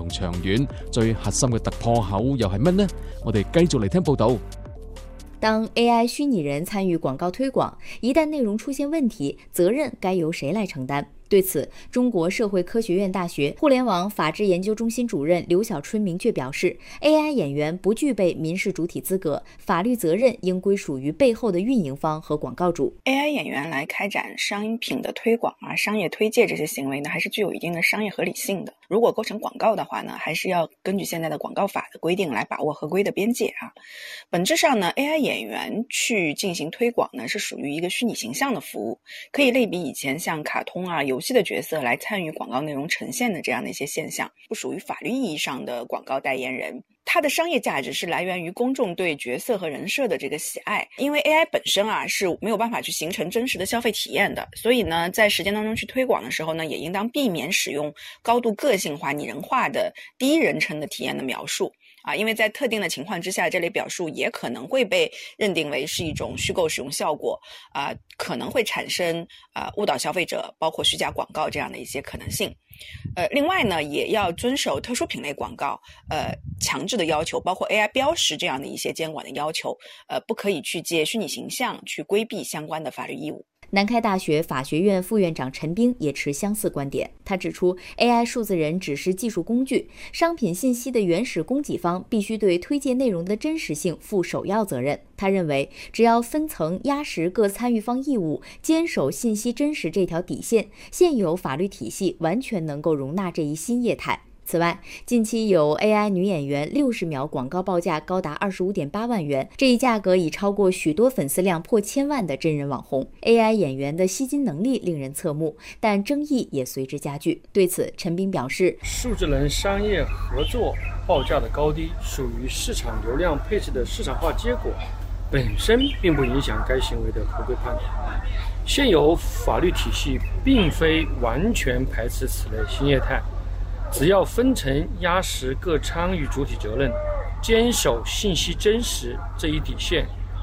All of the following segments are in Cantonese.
同長遠，最核心嘅突破口又係乜呢？我哋繼續嚟聽報導。 當 AI 虛擬人參與廣告推廣，一旦內容出現問題，責任該由誰來承擔？對此，中國社會科學院大學互聯網法治研究中心主任劉小春明確表示 ，AI 演員不具備民事主體資格，法律責任應歸屬於背後的運營方和廣告主。 AI 演員來開展商品的推廣啊、商業推介這些行為呢，還是具有一定的商業合理性的。如果構成廣告的話呢，還是要根據現在的廣告法的規定來把握合規的邊界啊。本質上呢 ，AI 演員去進行推廣呢，是屬於一個虛擬形象的服務，可以類比以前像卡通啊、遊戲的角色來參與廣告內容呈現的這樣的一些現象，不屬於法律意義上的廣告代言人。它的商業價值是來源於公眾對角色和人設的這個喜愛，因為 AI 本身啊是沒有辦法去形成真實的消費體驗的，所以呢，在實踐當中去推廣的時候呢，也應當避免使用高度個性化、擬人化的第一人稱的體驗的描述啊，因為在特定的情況之下，這類表述也可能會被認定為是一種虛構使用效果啊，可能會產生誤導消費者，包括虛假廣告這樣的一些可能性。另外呢，也要遵守特殊品類廣告強制的要求，包括 AI 標識這樣的一些監管的要求，不可以去借虛擬形象去規避相關的法律義務。 南開大學法學院副院長陳冰也持相似觀點，他指出 AI 數字人只是技術工具，商品信息的原始供給方必須對推介內容的真實性負首要責任。他認為，只要分層壓實各參與方義務，堅守信息真實這條底線，現有法律體系完全能夠容納這一新業態。此外，近期有 AI 女演員60秒廣告報價高達25.8萬元，這一價格已超過許多粉絲量破1000萬的真人網紅。AI 演員的吸金能力令人側目，但爭議也隨之加劇。對此，陳斌表示， 數字人商業合作報價的高低屬於市場流量配置的市場化結果，本身並不影響該行為的合規判斷。現有法律體系並非完全排斥此類新業態，只要分層壓實各參與主體責任，堅守信息真實這一底線，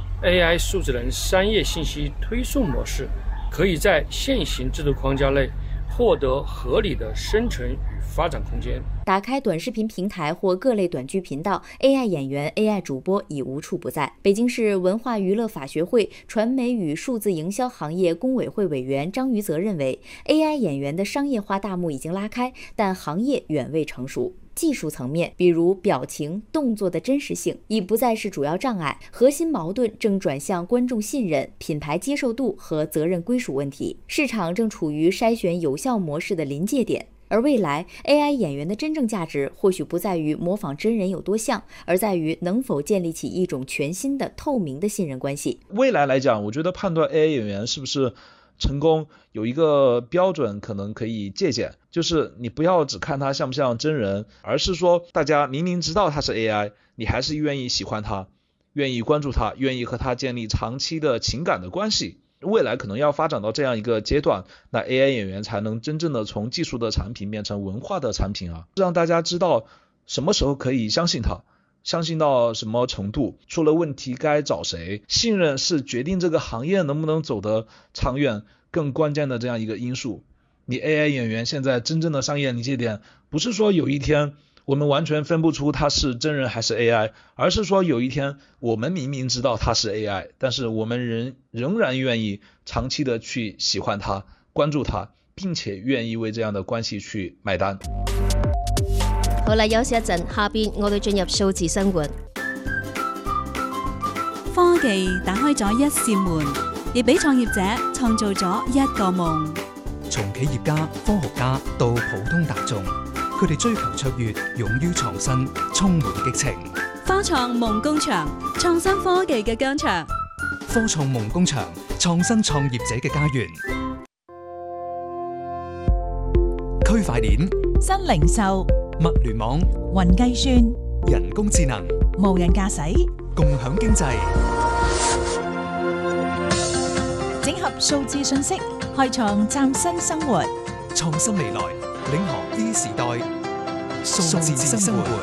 AI 數字人商業信息推送模式可以在現行制度框架內獲得合理的生存與發展空間。 打開短視頻平台或各類短劇頻道， AI 演員、AI 主播已無處不在。北京市文化娛樂法學會傳媒與數字營銷行業工委會委員張於澤認為， AI 演員的商業化大幕已經拉開，但行業遠未成熟。技術層面，比如表情、動作的真實性，已不再是主要障礙，核心矛盾正轉向觀眾信任、品牌接受度和責任歸屬問題。市場正處於篩選有效模式的臨界點。而未來 AI 演員的真正價值或許不在於模仿真人有多像，而在於能否建立起一種全新的透明的信任關係。 未來來講，我覺得判斷 AI 演員是不是成功有一個標準可能可以借鑑，就是你不要只看他像不像真人，而是說大家明明知道他是 AI， 你還是願意喜歡他，願意關注他，願意和他建立長期的情感的關係。未來可能要發展到這樣一個階段，那 AI 演員才能真正的從技術的產品變成文化的產品啊，讓大家知道什麼時候可以相信他，相信到什麼程度，出了問題該找誰。信任是決定這個行業能不能走得長遠更關鍵的這樣一個因素。你 AI 演員現在真正的商業臨界點，不是說有一天我們完全分不出他是真人還是 AI， 而是說有一天我們明明知道他是 AI， 但是我們仍然願意長期的去喜歡他、關注他，並且願意為這樣的關係去買單。 好啦，休息一陣，下邊我哋進入數字生活。 科技打開咗一扇門，亦俾創業者創造咗一個夢。 從企業家、科學家到普通大眾，佢哋追求卓越，勇於創新，充滿激情。 科創夢工場，創新科技嘅疆場。 科創夢工場，創新創業者嘅家園。區塊鏈、 新零售、 物聯網、 雲計算、 人工智能、 無人駕駛、 共享經濟， 整合數字信息，開創嶄新生活。 創新未來，領航 E 時代，數字生活。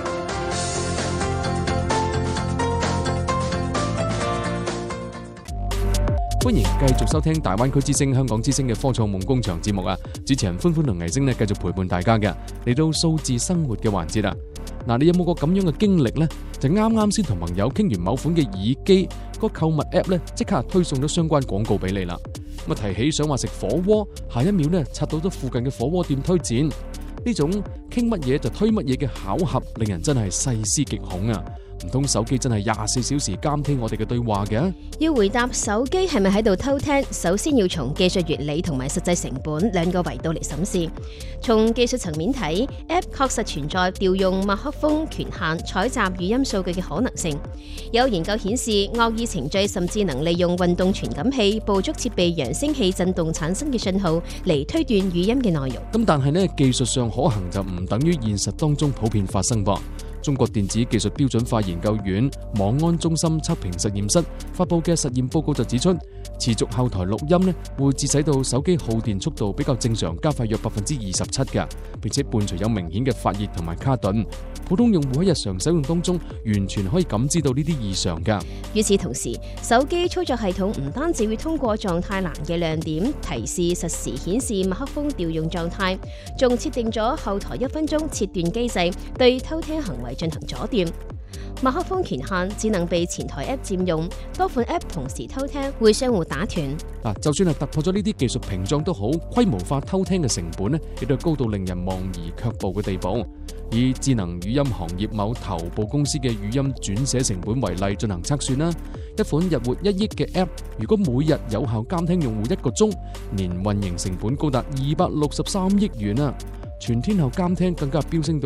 歡迎繼續收聽大灣區之聲、香港之聲嘅科創夢工場節目啊！主持人歡歡同倪星呢，繼續陪伴大家嘅，嚟到數字生活嘅環節啦。嗱，你有冇個咁樣嘅經歷呢？就啱先同朋友傾完某款嘅耳機，個購物 app 呢即刻推送咗相關廣告俾你啦。咁提起想話食火鍋，下一秒呢刷到咗附近嘅火鍋店推薦，呢種傾乜嘢就推乜嘢嘅巧合，令人真係細思極恐啊！唔通手機真係24小時監聽我哋嘅對話嘅？ 要回答手機係咪喺度偷聽，首先要從技術原理同埋實際成本兩個維度嚟審視。從技術層面睇 ，App 確實存在調用麥克風權限採集語音數據嘅可能性。有研究顯示，惡意程序甚至能利用運動傳感器捕捉設備揚聲器震動產生嘅信號嚟推斷語音嘅內容。 咁但係呢，技術上可行就唔等於現實當中普遍發生噃。中國電子技術標準化研究院網安中心測評實驗室發佈嘅實驗報告就指出，持續後台錄音呢會致使到手機耗電速度比較正常加快約27%嘅，並且伴隨有明顯嘅發熱同埋卡頓。普通用戶喺日常使用當中完全可以感知到呢啲異常噶。 與此同時，手機操作系統唔單止會通過狀態欄嘅亮點提示實時顯示麥克風調用狀態，仲設定咗後台1分鐘切斷機制，對偷聽行為進行阻斷。麥克風權限只能被前台 App 佔用，多款 App 同時偷聽會相互打斷。 就算係突破咗呢啲技術屏障都好，規模化偷聽嘅成本呢亦都係高到令人望而卻步嘅地步。以智能語音行業某頭部公司嘅語音轉寫成本為例進行測算啦，一款日活1億嘅 App， 如果每日有效監聽用戶1個鐘，年運營成本高達263億元啊！全天候監聽更加飆升到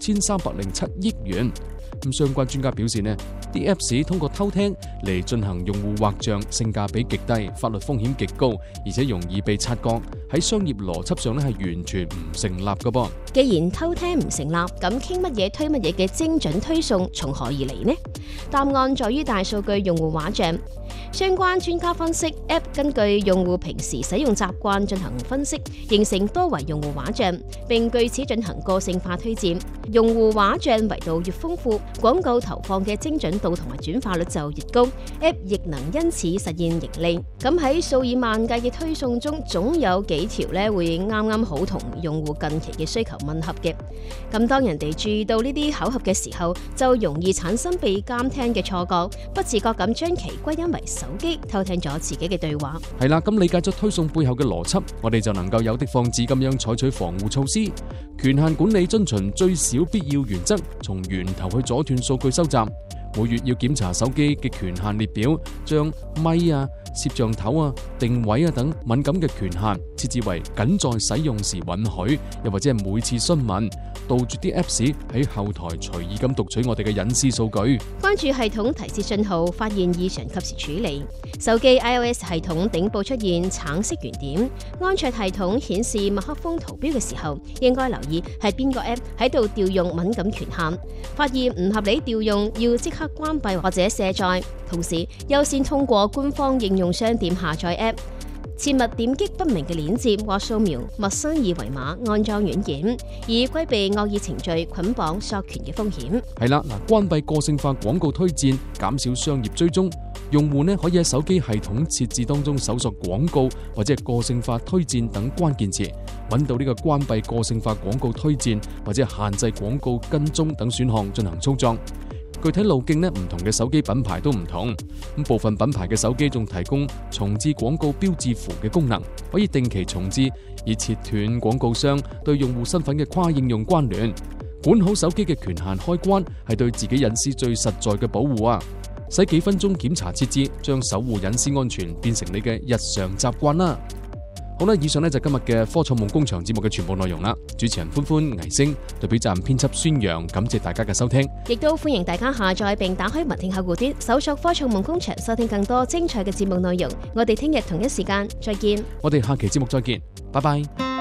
6307億元。咁相關專家表示呢，啲 Apps 通過偷聽嚟進行用戶畫像，性價比極低，法律風險極高，而且容易被察覺，喺商業邏輯上呢係完全唔成立噶噃。 既然偷聽唔成立，咁傾乜嘢推乜嘢嘅精準推送從何而嚟呢？答案在於大數據用戶畫像。相關專家分析 ，App 根據用戶平時使用習慣進行分析，形成多維用戶畫像，並據此進行個性化推薦。用戶畫像維度越豐富，廣告投放嘅精準度同埋轉化率就越高 ，App 亦能因此實現盈利。咁喺數以萬計嘅推送中，總有幾條咧會啱好同用戶近期嘅需求吻合嘅。咁當人哋注意到呢啲巧合嘅時候，就容易產生被監聽嘅錯覺，不自覺咁將其歸因為手機偷聽咗自己嘅對話。 係啦，咁理解咗推送背後嘅邏輯，我哋就能夠有的放矢咁樣採取防護措施。權限管理遵循最少必要原則，從源頭去阻斷數據收集。每月要檢查手機嘅權限列表，將咪啊、攝像頭啊、定位啊等敏感嘅權限設置為僅在使用時允許，又或者係每次詢問，杜絕啲 Apps 喺後台隨意咁讀取我哋嘅隱私數據。 關注系統提示信號，發現異常及時處理。手機 iOS 系統頂部出現橙色圓點，安卓系統顯示麥克風圖標嘅時候，應該留意係邊個 App 喺度調用敏感權限。發現唔合理調用，要即刻關閉或者卸載。同時，優先通過官方應用商店下載 App。切勿點擊不明嘅鏈接或掃描陌生二維碼安裝軟件，以規避惡意程序捆綁索權嘅風險。 係啦，關閉個性化廣告推薦，減少商業追蹤。用戶呢可以喺手機系統設置當中搜索廣告或者係個性化推薦等關鍵詞，揾到呢個關閉個性化廣告推薦或者限制廣告跟蹤等選項進行操作。具體路徑呢，唔同嘅手機品牌都唔同。咁部分品牌嘅手機仲提供重置廣告標誌符嘅功能，可以定期重置，以切斷廣告商對用戶身份嘅跨應用關聯。管好手機嘅權限開關係對自己隱私最實在嘅保護啊！使幾分鐘檢查設置，將守護隱私安全變成你嘅日常習慣啦。好啦，以上呢就今日嘅科創夢工場節目嘅全部內容啦。主持人歡歡、倪星，代表責任編輯孫陽，感謝大家嘅收聽。 亦都歡迎大家下載並打開文聽客戶端，搜索科創夢工場，收聽更多精彩嘅節目內容。我哋聽日同一時間再見。 我哋下期節目再見，拜拜。